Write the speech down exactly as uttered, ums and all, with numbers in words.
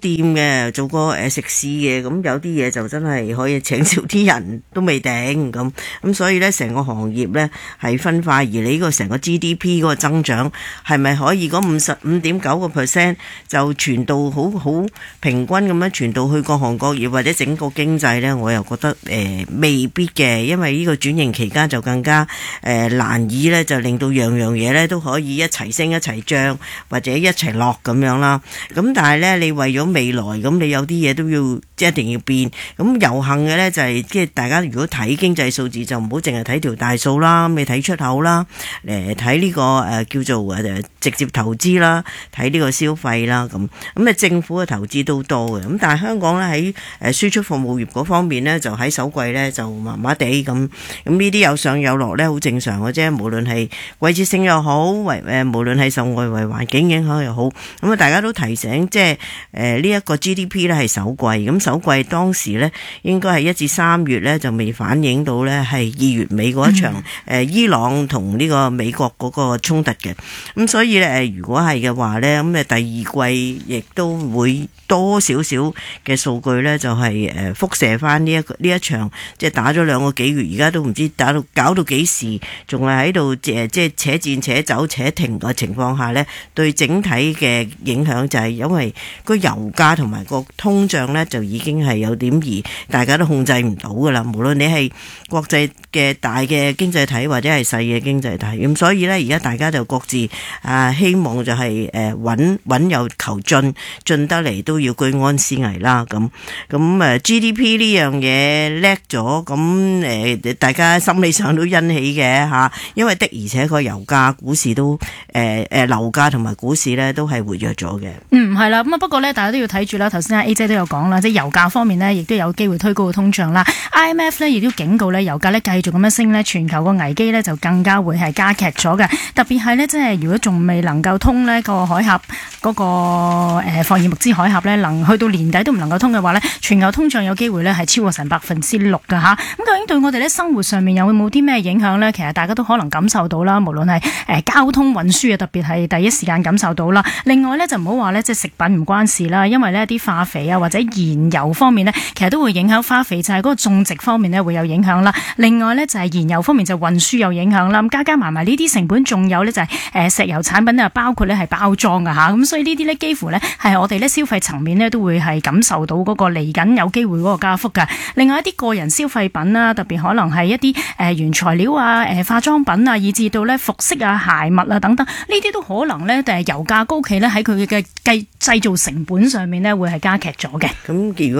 店嘅，做過誒食肆嘅，咁有啲嘢就真係可以請少啲人都未定咁，咁所以咧成個行業咧係分化，而你呢個成個 G D P 嗰個增長係咪可以嗰五十五點九個 percent 就傳到好好平均咁樣傳到去各行各業或者整個經濟咧？我又覺得誒、呃、未必嘅，因為呢個轉型期間就更加誒、呃、難以咧就令到樣樣嘢咧都可以一齊升一齊漲或者一齊落咁樣啦。咁但係咧你為咗未來咁，你有啲嘢都要即係一定要變。咁有幸嘅咧就係即係大家如果睇經濟數字就唔好淨係睇條大數啦，你睇出口啦，誒睇呢個誒、呃、叫做誒直接投資啦，睇呢個消費啦咁。咁啊政府嘅投資都多嘅，咁但係香港咧喺誒輸出服務業嗰方面咧就喺首季咧就麻麻地咁。咁呢啲有上有落咧好正常嘅啫，無論係季節性又好，為誒無論係受外圍環境影響又好。咁啊大家都提醒即係誒呢一個 G D P 咧係首季，咁首季當時咧應該係一至三月咧就未反映到咧係二月尾嗰一場誒、嗯、伊朗同呢個美國嗰個衝突嘅。咁所以咧誒如果係嘅話咧，咁誒第二季亦都會多少少嘅數據咧，就係誒輻射翻呢一個呢一場即係打咗兩個幾月，而家都唔知打到搞到幾時，仲係喺度誒即係且戰且走且停嘅情況下咧，對整體嘅影響就係因為個油價同埋個通脹咧就已經係有點而大家都控制唔到噶啦，無論你係國際嘅大嘅經濟體或者係細嘅經濟體，咁所以咧而家大家就各自啊希望就係誒穩穩有求進，進得嚟都要居安思危啦。咁咁誒 G D P 呢樣嘢叻咗，咁誒大家心理上都欣喜嘅嚇，因為的而且確油價、股市都誒誒樓價同埋股市咧都係活躍咗嘅。 嗯，係啦，咁啊不過咧大家都要睇住啦。頭先阿 A 姐都有講啦，即係油價方面呢，亦都有機會推高個通脹啦。I M F 呢亦都警告咧，油價咧繼續咁樣升咧，全球個危機咧就更加會係加劇咗嘅。特別係咧，即係如果仲未能夠通呢個海峽嗰個誒霍爾木茲海峽咧，能去到年底都唔能夠通嘅話咧，全球通脹有機會咧係超過成百分之六㗎吓。咁究竟對我哋咧生活上面有冇啲咩影響咧？其實大家都可能感受到啦，無論係誒交通運輸啊，特別係第一時間感受到啦。另外咧就唔好話咧，即係食品唔關事啦，因為呢啲化肥啊或者燃油方面呢，其實都會影響化肥，就係嗰個種植方面呢會有影響啦。另外呢，就係燃油方面就運輸有影響啦。咁加加埋埋呢啲成本，仲有呢就係誒石油產品啊，包括呢係包裝㗎吓。咁所以呢啲呢，幾乎呢係我哋呢消費層面呢都會係感受到嗰個嚟緊有機會嗰個加幅㗎。另外一啲個人消費品啦，特別可能係一啲誒原材料啊、誒化妝品啊，以至到呢服飾啊、鞋襪啊等等，呢啲都可能呢誒油價高企呢喺佢嘅計製造成本上面呢會係加劇咗嘅。咁如果